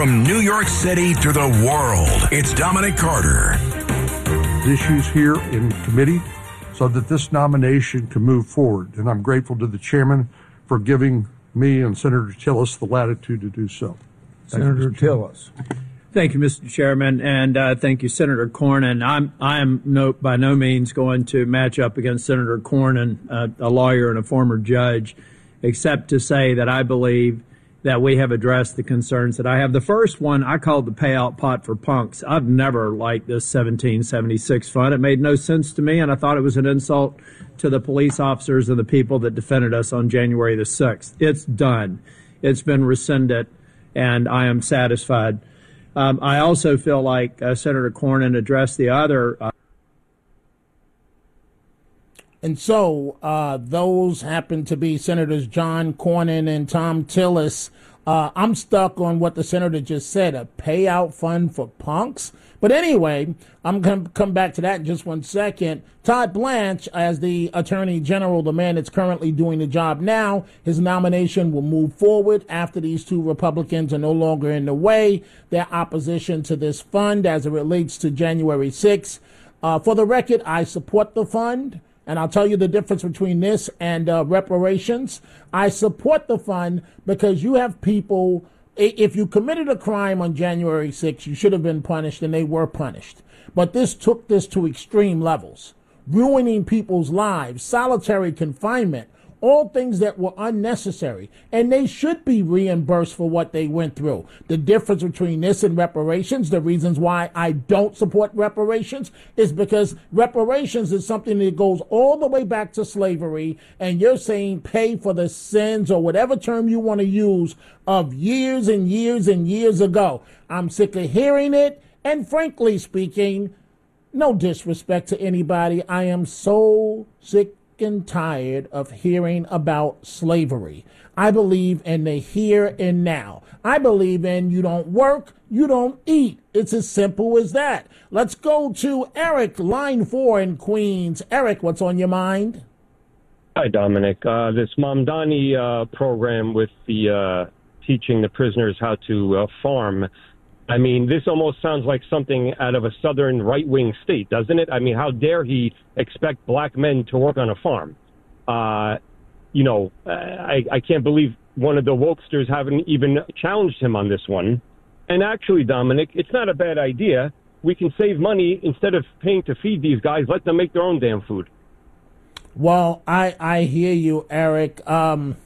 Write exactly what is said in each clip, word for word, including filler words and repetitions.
From New York City to the world, it's Dominic Carter. Issues here in committee so that this nomination can move forward. And I'm grateful to the chairman for giving me and Senator Tillis the latitude to do so. Thank Senator you, Tillis. Thank you, Mister Chairman, and uh, thank you, Senator Cornyn. I'm I am no, by no means going to match up against Senator Cornyn, uh, a lawyer and a former judge, except to say that I believe that we have addressed the concerns that I have. The first one I called the payout pot for punks. I've never liked this seventeen seventy-six fund. It made no sense to me, and I thought it was an insult to the police officers and the people that defended us on January the sixth. It's done. It's been rescinded, and I am satisfied. Um, I also feel like uh, Senator Cornyn addressed the other. Uh, and so uh, those happen to be Senators John Cornyn and Thom Tillis. Uh, I'm stuck on what the senator just said, a payout fund for punks. But anyway, I'm going to come back to that in just one second. Todd Blanche, as the Attorney General, the man that's currently doing the job now, his nomination will move forward after these two Republicans are no longer in the way. Their opposition to this fund as it relates to January sixth. Uh, for the record, I support the fund. And I'll tell you the difference between this and uh, reparations. I support the fund because you have people, if you committed a crime on January sixth, you should have been punished, and they were punished. But this took this to extreme levels, ruining people's lives, solitary confinement, all things that were unnecessary, and they should be reimbursed for what they went through. The difference between this and reparations, the reasons why I don't support reparations, is because reparations is something that goes all the way back to slavery, and you're saying pay for the sins, or whatever term you want to use, of years and years and years ago. I'm sick of hearing it, and frankly speaking, no disrespect to anybody, I am so sick and tired of hearing about slavery. I believe in the here and now. I believe in you don't work, you don't eat. It's as simple as that. Let's go to Eric, line four in Queens. Eric, what's on your mind? Hi, Dominic. Uh, this Mamdani uh, program with the uh, teaching the prisoners how to uh, farm, I mean, this almost sounds like something out of a southern right-wing state, doesn't it? I mean, how dare he expect black men to work on a farm? Uh, you know, I, I can't believe one of the wokesters haven't even challenged him on this one. And actually, Dominic, it's not a bad idea. We can save money instead of paying to feed these guys. Let them make their own damn food. Well, I, I hear you, Eric. Um,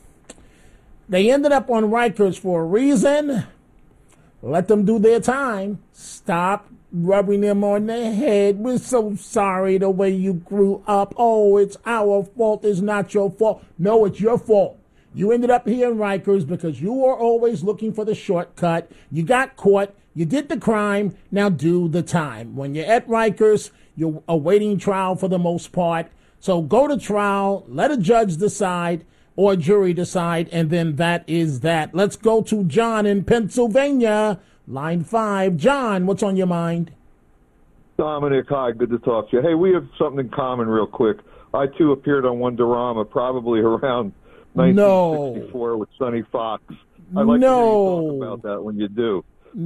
they ended up on Rikers for a reason. Let them do their time. Stop rubbing them on the head. We're so sorry the way you grew up. Oh, it's our fault. It's not your fault. No, it's your fault. You ended up here in Rikers because you were always looking for the shortcut. You got caught. You did the crime. Now do the time. When you're at Rikers, you're awaiting trial for the most part. So go to trial. Let a judge decide. Or a jury decide, and then that is that. Let's go to John in Pennsylvania, line five. John, what's on your mind? Dominic, hi, good to talk to you. Hey, we have something in common real quick. I, too, appeared on Wonderama probably around nineteen sixty-four no. with Sonny Fox. I'd like no. to hear you talk about that when you do.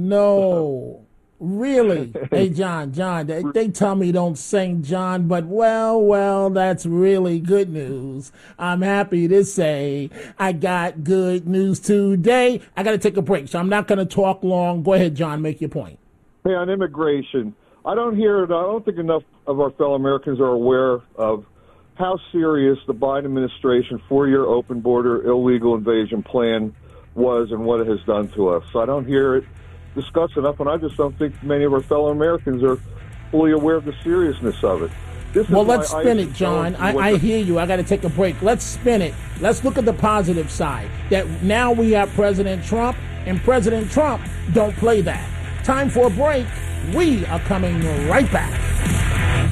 No. Really? Hey, John, John, they, they tell me don't sing, John, but well, well, that's really good news. I'm happy to say I got good news today. I got to take a break, so I'm not going to talk long. Go ahead, John, make your point. Hey, on immigration, I don't hear it. I don't think enough of our fellow Americans are aware of how serious the Biden administration four-year open border illegal invasion plan was and what it has done to us. So I don't hear it discussed enough, and I just don't think many of our fellow Americans are fully aware of the seriousness of it. This well, let's spin it, John. I, I hear you. I got to take a break. Let's spin it. Let's look at the positive side. That now we have President Trump, and President Trump don't play that. Time for a break. We are coming right back.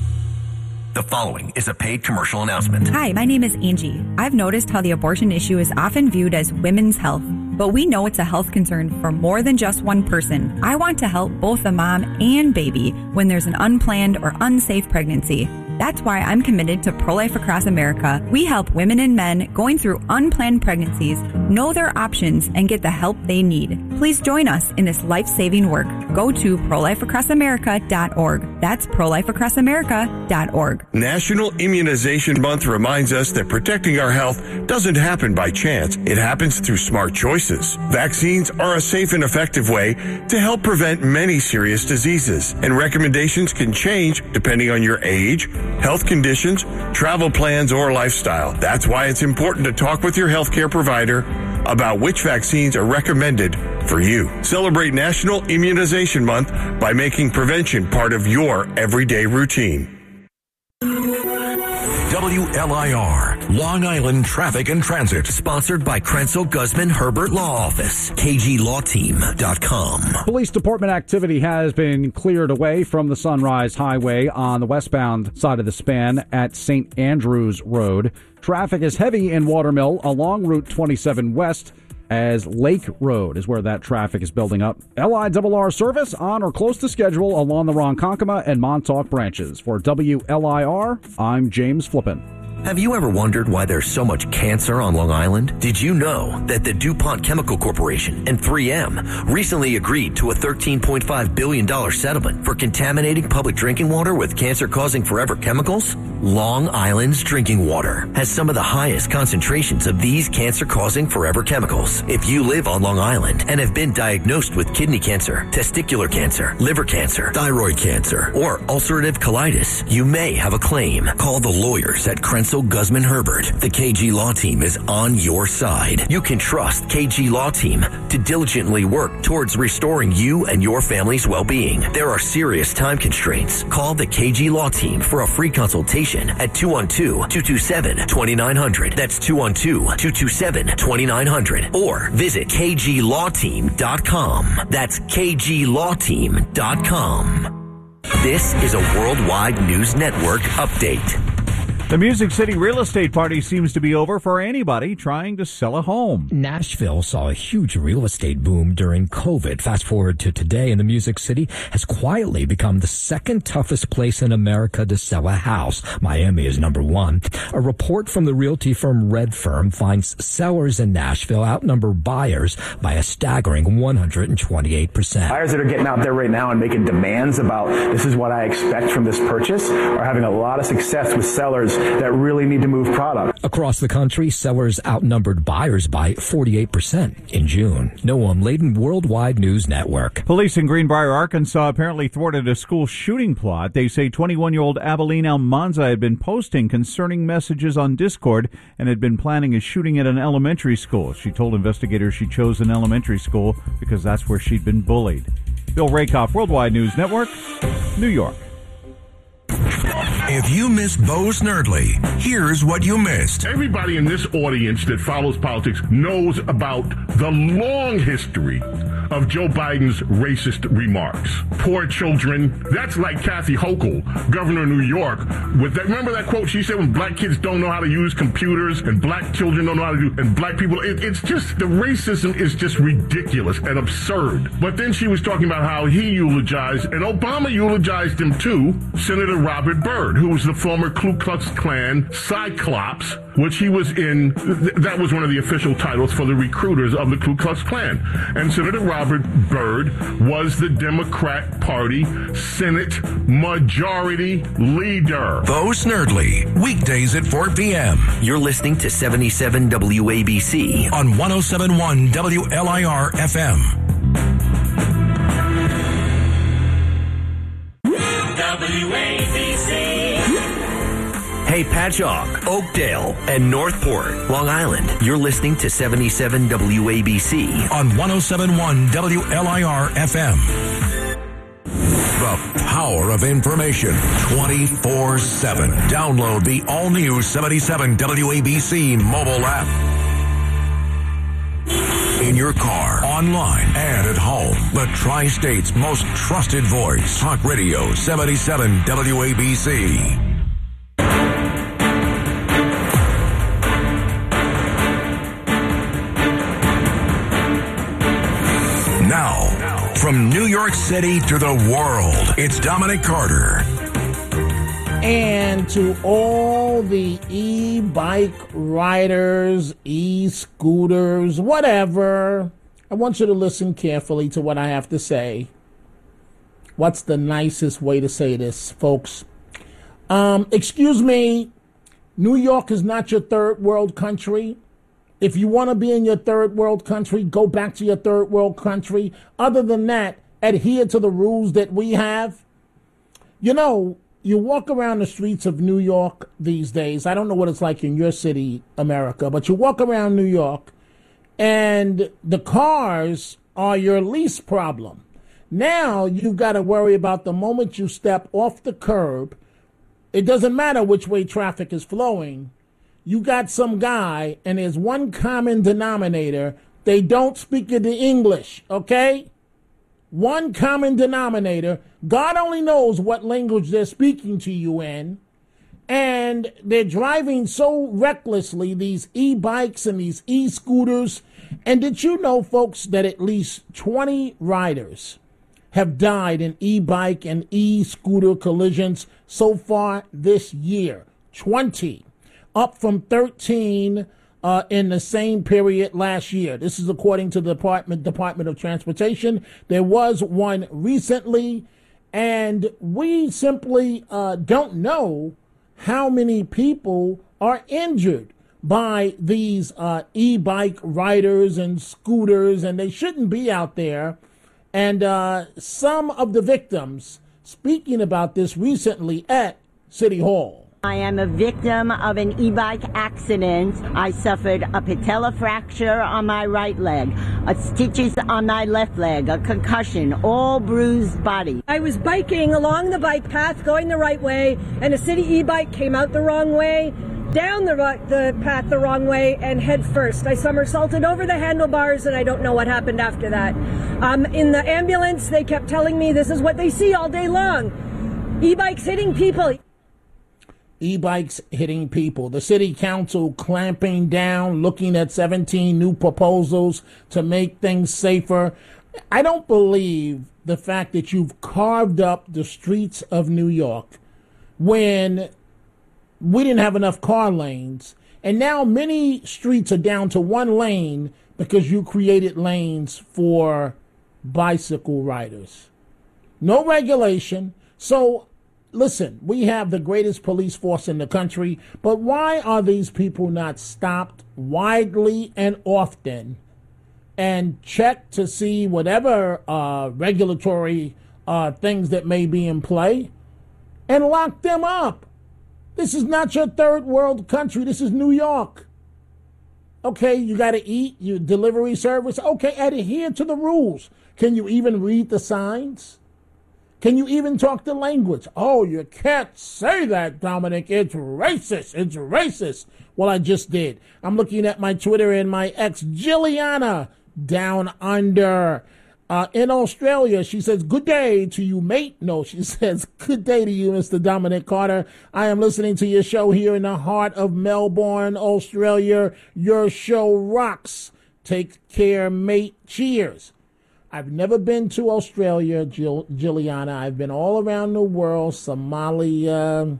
The following is a paid commercial announcement. Hi, my name is Angie. I've noticed how the abortion issue is often viewed as women's health. But we know it's a health concern for more than just one person. I want to help both the mom and baby when there's an unplanned or unsafe pregnancy. That's why I'm committed to Pro-Life Across America. We help women and men going through unplanned pregnancies know their options and get the help they need. Please join us in this life-saving work. Go to pro life across america dot org. That's pro life across america dot org. National Immunization Month reminds us that protecting our health doesn't happen by chance. It happens through smart choices. Vaccines are a safe and effective way to help prevent many serious diseases, and recommendations can change depending on your age, health conditions, travel plans, or lifestyle. That's why it's important to talk with your healthcare provider about which vaccines are recommended for you. Celebrate National Immunization Month by making prevention part of your everyday routine. W L I R, Long Island Traffic and Transit. Sponsored by Krenzel Guzman Herbert Law Office, K G law team dot com. Police department activity has been cleared away from the Sunrise Highway on the westbound side of the span at Saint Andrews Road. Traffic is heavy in Watermill along Route twenty-seven West, as Lake Road is where that traffic is building up. L I R R service on or close to schedule along the Ronkonkoma and Montauk branches. For W L I R, I'm James Flippin. Have you ever wondered why there's so much cancer on Long Island? Did you know that the DuPont Chemical Corporation and three M recently agreed to a thirteen point five billion dollars settlement for contaminating public drinking water with cancer-causing forever chemicals? Long Island's drinking water has some of the highest concentrations of these cancer-causing forever chemicals. If you live on Long Island and have been diagnosed with kidney cancer, testicular cancer, liver cancer, thyroid cancer, or ulcerative colitis, you may have a claim. Call the lawyers at Krenzel Guzman Herbert. The K G Law Team is on your side. You can trust K G Law Team to diligently work towards restoring you and your family's well-being. There are serious time constraints. Call the K G Law Team for a free consultation at two one two, two two seven, two nine zero zero. That's two one two, two two seven, two nine zero zero. Or visit K G law team dot com. That's K G law team dot com. This is a Worldwide News Network update. The Music City real estate party seems to be over for anybody trying to sell a home. Nashville saw a huge real estate boom during COVID. Fast forward to today, and the Music City has quietly become the second toughest place in America to sell a house. Miami is number one. A report from the realty firm Red Firm finds sellers in Nashville outnumber buyers by a staggering one hundred twenty-eight percent. Buyers that are getting out there right now and making demands about this is what I expect from this purchase are having a lot of success with sellers that really need to move product. Across the country, sellers outnumbered buyers by forty-eight percent in June. Noam Layden, Worldwide News Network. Police in Greenbrier, Arkansas apparently thwarted a school shooting plot. They say twenty-one-year-old Abilene Almanza had been posting concerning messages on Discord and had been planning a shooting at an elementary school. She told investigators she chose an elementary school because that's where she'd been bullied. Bill Rakoff, Worldwide News Network, New York. If you missed Bo Snerdley, here's what you missed. Everybody in this audience that follows politics knows about the long history of Joe Biden's racist remarks. Poor children. That's like Kathy Hochul, governor of New York. With that, remember that quote she said when black kids don't know how to use computers and black children don't know how to do, and black people, it, it's just, the racism is just ridiculous and absurd. But then she was talking about how he eulogized, and Obama eulogized him too, Senator Robert Byrd, who was the former Ku Klux Klan Cyclops, which he was in, th- that was one of the official titles for the recruiters of the Ku Klux Klan. And Senator Robert Byrd was the Democrat Party Senate Majority Leader. Bo Snerdley, weekdays at four p.m. You're listening to seventy-seven W A B C on one oh seven point one W L I R F M. W A B C. Hey, Patchogue, Oakdale, and Northport, Long Island. You're listening to seventy-seven W A B C on one oh seven point one W L I R F M. The power of information twenty-four seven. Download the all-new seventy-seven W A B C mobile app. In your car, online, and at home. The Tri-State's most trusted voice. Talk Radio seventy-seven W A B C. Now, from New York City to the world, it's Dominic Carter. And to all the e-bike riders, e-scooters, whatever, I want you to listen carefully to what I have to say. What's the nicest way to say this, folks? Um, excuse me, New York is not your third world country. If you want to be in your third world country, go back to your third world country. Other than that, adhere to the rules that we have. You know, you walk around the streets of New York these days. I don't know what it's like in your city, America, but you walk around New York and the cars are your least problem. Now you've got to worry about the moment you step off the curb. It doesn't matter which way traffic is flowing. You got some guy and there's one common denominator. They don't speak the English, okay? One common denominator. God only knows what language they're speaking to you in. And they're driving so recklessly, these e-bikes and these e-scooters. And did you know, folks, that at least twenty riders have died in e-bike and e-scooter collisions so far this year? twenty, up from thirteen Uh, in the same period last year. This is according to the Department, Department of Transportation. There was one recently, and we simply uh, don't know how many people are injured by these uh, e-bike riders and scooters, and they shouldn't be out there. And uh, some of the victims speaking about this recently at City Hall. I am a victim of an e-bike accident. I suffered a patella fracture on my right leg, a stitches on my left leg, a concussion, all bruised body. I was biking along the bike path going the right way, and a city e-bike came out the wrong way, down the, the path the wrong way, and head first. I somersaulted over the handlebars, and I don't know what happened after that. Um, in the ambulance, they kept telling me this is what they see all day long. E-bikes hitting people. E-bikes hitting people. The city council clamping down, looking at seventeen new proposals to make things safer. I don't believe the fact that you've carved up the streets of New York when we didn't have enough car lanes. And now many streets are down to one lane because you created lanes for bicycle riders. No regulation. So listen, we have the greatest police force in the country, but why are these people not stopped widely and often and checked to see whatever uh, regulatory uh, things that may be in play and lock them up? This is not your third world country. This is New York. Okay, you got to eat, your delivery service. Okay, adhere to the rules. Can you even read the signs? Can you even talk the language? Oh, you can't say that, Dominic. It's racist. It's racist. Well, I just did. I'm looking at my Twitter and my ex, Jilliana, down under. Uh, in Australia, she says, good day to you, mate. No, she says, good day to you, Mister Dominic Carter. I am listening to your show here in the heart of Melbourne, Australia. Your show rocks. Take care, mate. Cheers. I've never been to Australia, Jill, Jilliana. I've been all around the world, Somalia,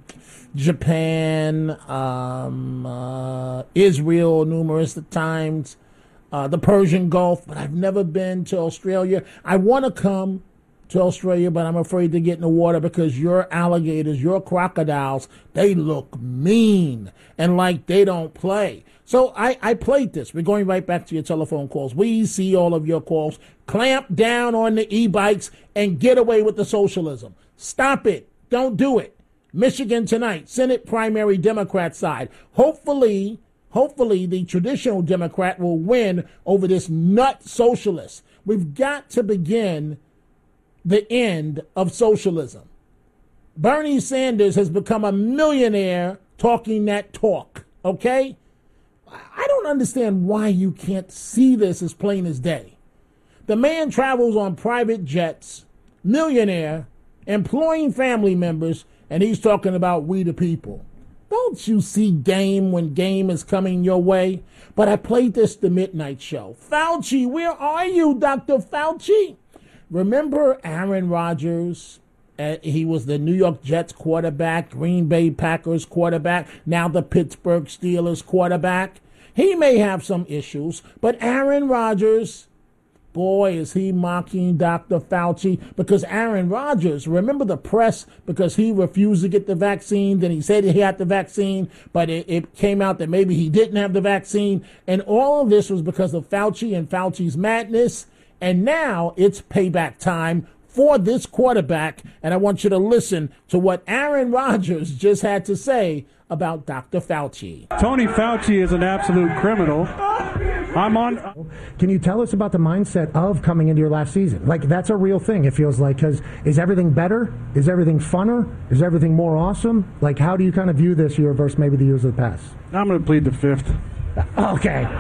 Japan, um, uh, Israel numerous times, uh, the Persian Gulf, but I've never been to Australia. I want to come to Australia, but I'm afraid to get in the water because your alligators, your crocodiles, they look mean and like they don't play. So I, I played this. We're going right back to your telephone calls. We see all of your calls. Clamp down on the e-bikes and get away with the socialism. Stop it. Don't do it. Michigan tonight, Senate primary Democrat side. Hopefully, hopefully the traditional Democrat will win over this nut socialist. We've got to begin the end of socialism. Bernie Sanders has become a millionaire talking that talk, okay? I don't understand why you can't see this as plain as day. The man travels on private jets, millionaire, employing family members, and he's talking about we the people. Don't you see game when game is coming your way? But I played this the midnight show. Fauci, where are you, Doctor Fauci? Remember Aaron Rodgers Uh, he was the New York Jets quarterback, Green Bay Packers quarterback, now the Pittsburgh Steelers quarterback. He may have some issues, but Aaron Rodgers, boy, is he mocking Doctor Fauci, because Aaron Rodgers, remember the press, because he refused to get the vaccine, then he said he had the vaccine, but it, it came out that maybe he didn't have the vaccine, and all of this was because of Fauci and Fauci's madness, and now it's payback time for this quarterback, and I want you to listen to what Aaron Rodgers just had to say about Doctor Fauci. Tony Fauci is an absolute criminal. I'm on. Can you tell us about the mindset of coming into your last season? Like, that's a real thing, it feels like, because is everything better? Is everything funner? Is everything more awesome? Like, how do you kind of view this year versus maybe the years of the past? I'm going to plead the fifth. Okay. okay.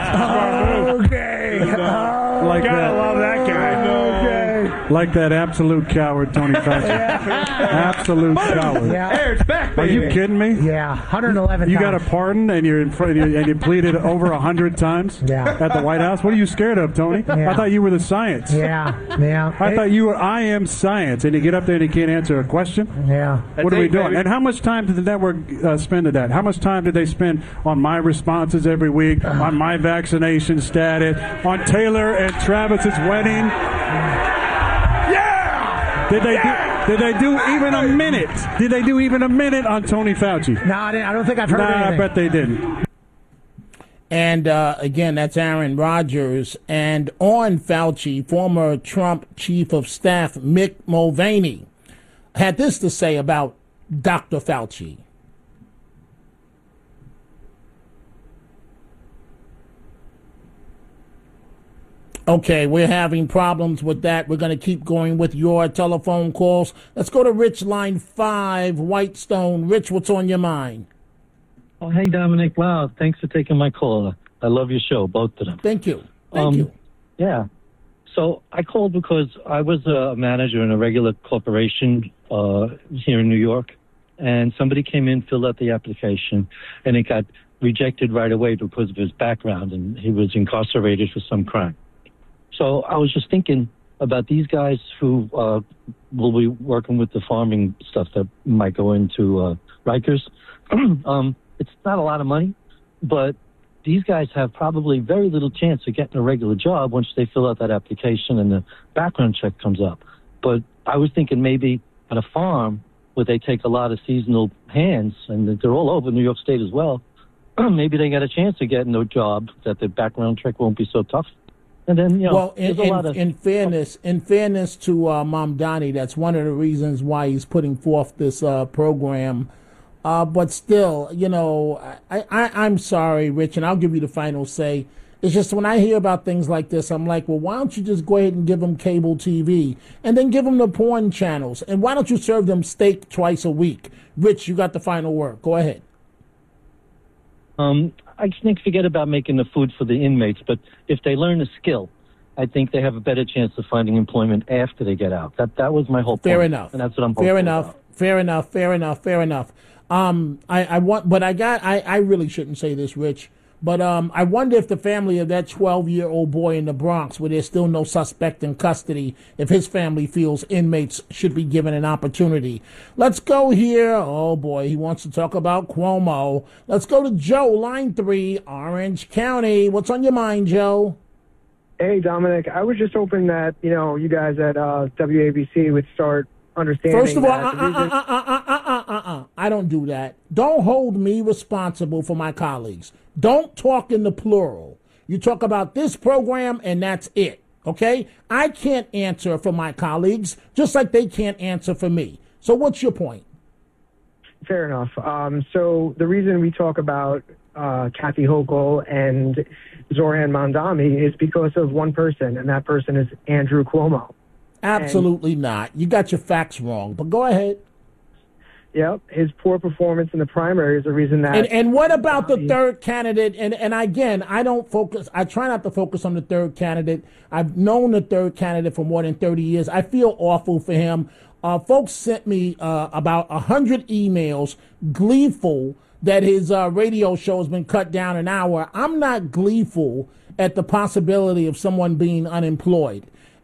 Like Gotta that. love that guy. Okay. Like that absolute coward, Tony Fauci. Absolute coward. Yeah. There, it's back, Are baby. you kidding me? Yeah, one hundred eleven You times. got a pardon and you're in front and you, and you pleaded over a hundred times Yeah. at the White House. What are you scared of, Tony? Yeah. I thought you were the science. Yeah, yeah. I It- thought you were I am science, and you get up there and you can't answer a question. Yeah. What are we it, doing? baby. And how much time did the network uh, spend at that? How much time did they spend on my responses every week, on my vaccination status, on Taylor and Travis's wedding? Yeah! Did they Yeah! do? Did they do even a minute? Did they do even a minute on Tony Fauci? No, I, didn't, I don't think I've heard Nah, I anything. bet they didn't. And uh, again, that's Aaron Rodgers. And on Fauci, former Trump chief of staff Mick Mulvaney had this to say about Doctor Fauci. Okay, we're having problems with that. We're going to keep going with your telephone calls. Let's go to Rich, line five, Whitestone. Rich, what's on your mind? Oh, hey, Dominic. Wow, thanks for taking my call. I love your show, both of them. Thank you. Thank um, you. Yeah. So I called because I was a manager in a regular corporation uh, here in New York, and somebody came in, filled out the application, and it got rejected right away because of his background, and he was incarcerated for some crime. So I was just thinking about these guys who uh, will be working with the farming stuff that might go into uh, Rikers. um, it's not a lot of money, but these guys have probably very little chance of getting a regular job once they fill out that application and the background check comes up. But I was thinking maybe at a farm where they take a lot of seasonal hands, and they're all over New York State as well, maybe they got a chance of getting a job that the background check won't be so tough. And then, you know, well, in, there's a lot in, of... in fairness, in fairness to uh, Mamdani, that's one of the reasons why he's putting forth this uh, program. Uh, but still, you know, I, I, I'm sorry, Rich, and I'll give you the final say. It's just when I hear about things like this, I'm like, well, why don't you just go ahead and give them cable T V and then give them the porn channels? And why don't you serve them steak twice a week? Rich, you got the final word. Go ahead. Um, I think forget about making the food for the inmates, but if they learn a skill, I think they have a better chance of finding employment after they get out. That that was my whole point. Fair enough. And that's what I'm Fair hopeful enough. about. Fair enough. Fair enough. Fair enough. Um, I, I want, but I got, I, I really shouldn't say this, Rich, but um, I wonder if the family of that twelve-year-old boy in the Bronx, where there's still no suspect in custody, if his family feels inmates should be given an opportunity. Let's go here. Oh, boy, he wants to talk about Cuomo. Let's go to Joe, line three, Orange County. What's on your mind, Joe? Hey, Dominic. I was just hoping that, you know, you guys at uh, W A B C would start understanding. First of all, that uh, the uh, reason- uh, uh, uh, uh, uh, uh, uh. I don't do that. Don't hold me responsible for my colleagues. Don't talk in the plural. You talk about this program and that's it, okay? I can't answer for my colleagues, just like they can't answer for me. So what's your point? Fair enough. Um, so the reason we talk about uh, Kathy Hochul and Zoran Mandami is because of one person, and that person is Andrew Cuomo. Absolutely and, not. You got your facts wrong, but go ahead. Yep, his poor performance in the primary is the reason that... And, and what about the third candidate? And, and again, I don't focus, I try not to focus on the third candidate. I've known the third candidate for more than thirty years. I feel awful for him. Uh, folks sent me uh, about one hundred emails, gleeful that his uh, radio show has been cut down an hour. I'm not gleeful at the possibility of someone being unemployed.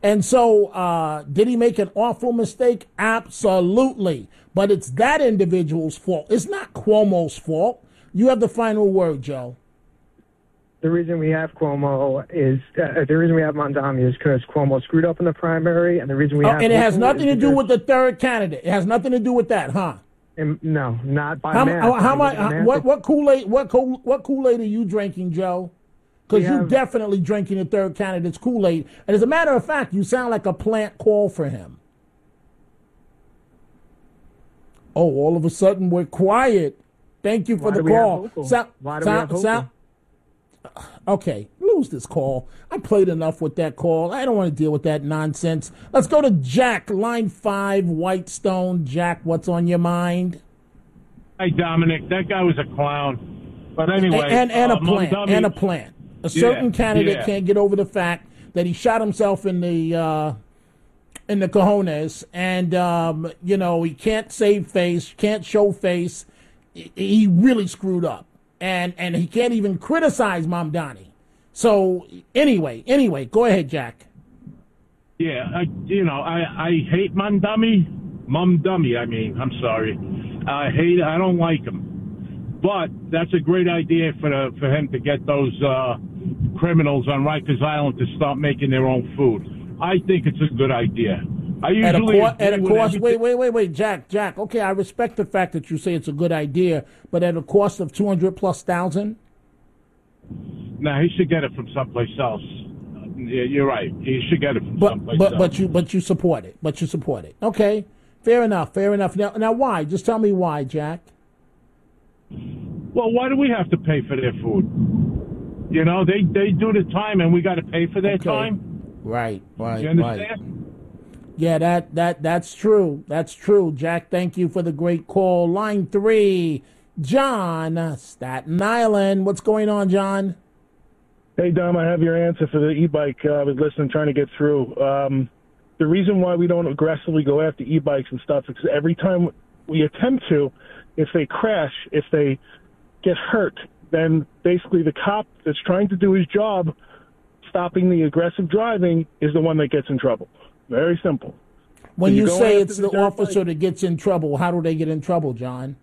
And so, uh, did he make an awful mistake? Absolutely. But it's that individual's fault. It's not Cuomo's fault. You have the final word, Joe. The reason we have Cuomo is uh, the reason we have Mamdani is because Cuomo screwed up in the primary, and the reason we Oh, have and it has Hochul nothing is to do because- with the third candidate. It has nothing to do with that, huh? Um, no, not by How, math. how, how It much? was a math- What what Kool Aid? What Kool what Kool Aid are you drinking, Joe? Because We you have- definitely drinking the third candidate's Kool Aid. And as a matter of fact, you sound like a plant call for him. Oh, all of a sudden we're quiet. Thank you for Why the do we have call. Hochul? Sound- Why do we have sound- Hochul? sound- Okay, lose this call. I played enough with that call. I don't want to deal with that nonsense. Let's go to Jack, line five, Whitestone. Jack, what's on your mind? Hey, Dominic, that guy was a clown. But anyway. And, and uh, a plant. Mamdani- And a plant. A certain Yeah, candidate yeah. can't get over the fact that he shot himself in the uh, in the cojones, and um, you know, he can't save face, can't show face. He- He really screwed up, and and he can't even criticize Mamdani. So anyway, anyway, go ahead, Jack. Yeah, I, you know, I, I hate Mamdani. Mamdani, I mean, I'm sorry. I hate I don't like him. But that's a great idea for the, for him to get those uh, criminals on Rikers Island to start making their own food. I think it's a good idea. I And of, usually course, and of agree with course, everything- wait, wait, wait, wait, Jack, Jack. Okay, I respect the fact that you say it's a good idea, but at a cost of two hundred plus thousand. No, he should get it from someplace else. Yeah, you're right. He should get it from But someplace but else. but you but you support it. But you support it. Okay, fair enough. Fair enough. Now now why? Just tell me why, Jack. Well, why do we have to pay for their food? You know, they, they do the time, and we got to pay for their Okay. time. Right, right, You right. understand? Yeah, that that that's true. That's true, Jack. Thank you for the great call. Line three, John, Staten Island. What's going on, John? Hey, Dom, I have your answer for the e-bike. Uh, I was listening, trying to get through. Um, the reason why we don't aggressively go after e-bikes and stuff is because every time we attempt to, if they crash, if they get hurt, then basically the cop that's trying to do his job, stopping the aggressive driving, is the one that gets in trouble. Very simple. When So you go say after it's the the dirt officer that gets in trouble, how do they get in trouble, John?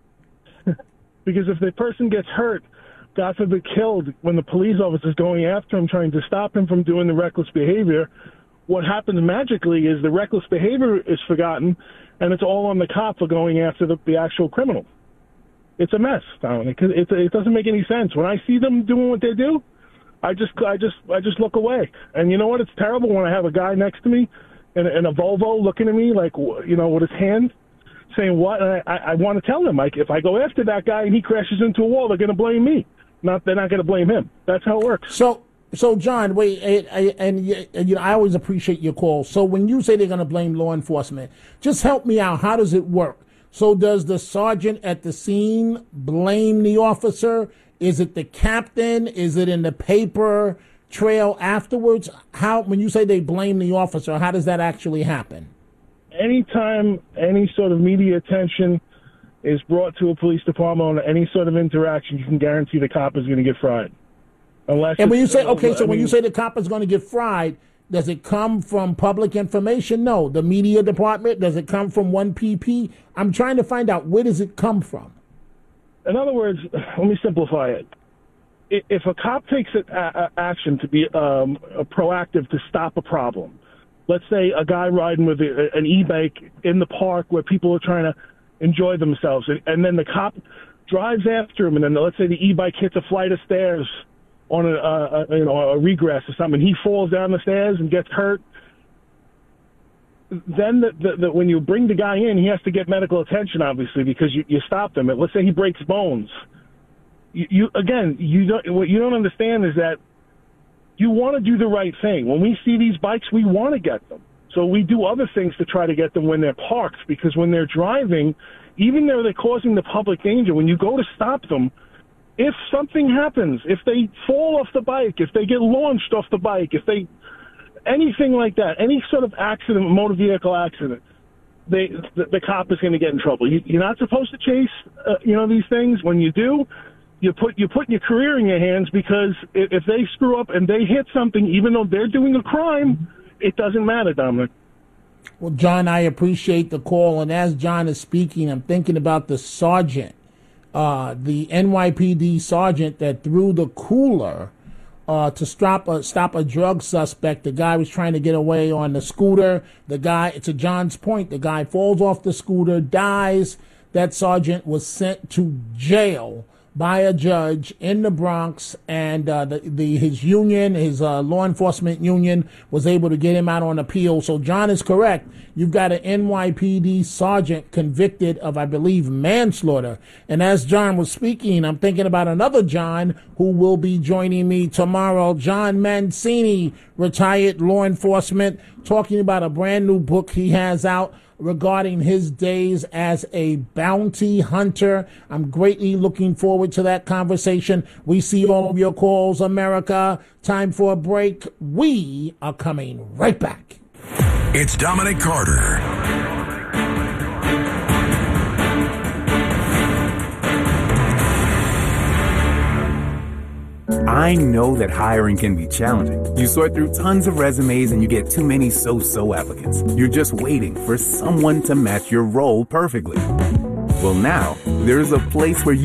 Because if the person gets hurt, God forbid killed, when the police officer is going after him, trying to stop him from doing the reckless behavior, what happens magically is the reckless behavior is forgotten, and it's all on the cop for going after the, the actual criminal. It's a mess, Dominic. It, it doesn't make any sense. When I see them doing what they do, I just, I just, I just look away. And you know what? It's terrible when I have a guy next to me in a, in a Volvo looking at me like, you know, with his hand saying what? And I, I want to tell them, like, if I go after that guy and he crashes into a wall, they're going to blame me. Not, they're not going to blame him. That's how it works. So, so John, wait, and, and, and you know, I always appreciate your call. So when you say they're going to blame law enforcement, just help me out. How does it work? So does the sergeant at the scene blame the officer? Is it the captain? Is it in the paper trail afterwards? How, when you say they blame the officer, how does that actually happen? Anytime any sort of media attention is brought to a police department on any sort of interaction, you can guarantee the cop is going to get fried. Unless And when you it's- say, okay, so I when you mean, say the cop is going to get fried, does it come from public information? No. The media department? Does it come from one P P? I'm trying to find out, where does it come from? in other words, let me simplify it. I- If a cop takes a, a, action to be um, a proactive to stop a problem, let's say a guy riding with a, an e-bike in the park where people are trying to enjoy themselves, and, and then the cop drives after him, and then let's say the e-bike hits a flight of stairs on a, a, a you know a regress or something, and he falls down the stairs and gets hurt. Then the, the, the, when you bring the guy in, he has to get medical attention, obviously, because you, you stopped him. Let's say he breaks bones. You, you again, you don't. What you don't understand is that you want to do the right thing. When we see these bikes, we want to get them. So we do other things to try to get them when they're parked, because when they're driving, even though they're causing the public danger, when you go to stop them, if something happens, if they fall off the bike, if they get launched off the bike, if they anything like that, any sort of accident, motor vehicle accident, they the, the cop is going to get in trouble. You, you're not supposed to chase, uh, you know, these things. When you do, you put you put your career in your hands, because if, if they screw up and they hit something, even though they're doing a crime, it doesn't matter, Dominic. Well, John, I appreciate the call. And as John is speaking, I'm thinking about the sergeant, uh, the N Y P D sergeant that threw the cooler uh, to stop a, stop a drug suspect. The guy was trying to get away on the scooter. The guy, to John's point, the guy falls off the scooter, dies. That sergeant was sent to jail by a judge in the Bronx, and uh, the, the his union, his uh, law enforcement union, was able to get him out on appeal. So John is correct. You've got an N Y P D sergeant convicted of, I believe, manslaughter. And as John was speaking, I'm thinking about another John who will be joining me tomorrow, John Mancini, retired law enforcement, talking about a brand new book he has out regarding his days as a bounty hunter. I'm greatly looking forward to that conversation. We see all of your calls, America. Time for a break. We are coming right back. It's Dominic Carter. I know that hiring can be challenging. You sort through tons of resumes and you get too many so-so applicants. You're just waiting for someone to match your role perfectly. Well, now, there's a place where you